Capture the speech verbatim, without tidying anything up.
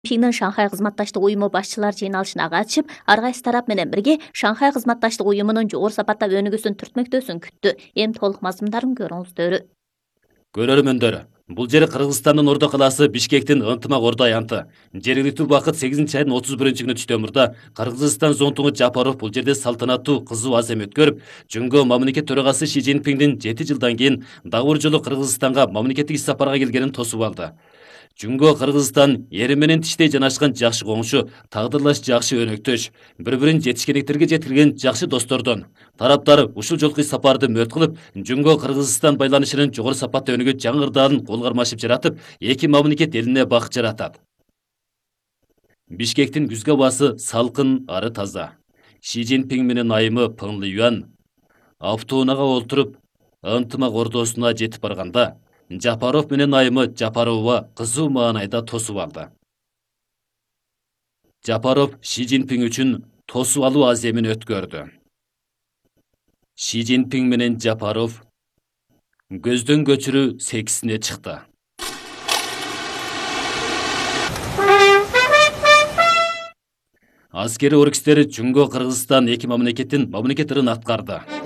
Пиңнин Шанхай кызматташтык уюму башчылар жыйналышына катышып, ар кайсы тарап менен бирге Шанхай кызматташтык уюмунун жогору сапатта өнүгүүсүн түртмөктөөсүн күттү. Эми толук мазмундарын көрүңүздөр. Көрөрмөндөр, бул жер Кыргызстандын Ордо калаасы Бишкектин ынтымак ордо аянты. Жергиликтүү убакыт сегизинчи айдын отуз биринчи күнү түштөмүрдө Кыргызстан зонтугу Жапаров бул жерде салтанаттуу кызуу азем өткөрүп, Жөнгө мамлекет төрагасы Ши Цзиньпиңдин жети жылдан кийин дагы бир жолу Кыргызстанга мамлекеттик ис сапарга келгенин тосуп алды. Жөнгө Кыргызстан эри менен тиштей жанашкан жакшы коңшу, тагдырлаш жакшы өнөктөш, бири-бирин жетишкендиктерге жеткирген жакшы достордон. Тараптар ушул жолку сапарды мөт кылып, Жөнгө Кыргызстан байланышынын жогору сапатта өнүгүп жаңы ырдаалын кол кармашып жаратып, эки мамлекет элине бакыт жаратат. Бишкектин күзгү абасы салкын, ары таза. Ши Цзиньпиң менен айымы Пeng Liyuan автоунаага олтуруп, ынтымак ордосуна жетип барганда, Жапаров менен айымы Жапарова кызуу маанайда тосуп алды. Жапаров Ши Цзиньпиң үчүн тосуп алуу аземин өткөрдү. Ши Цзиньпиң менен Жапаров көздөн көчүрүү сексине чыкты. Аскери оркестери Жөнгө Кыргызстан эки мамлекеттин мамлекеттерин аткарды.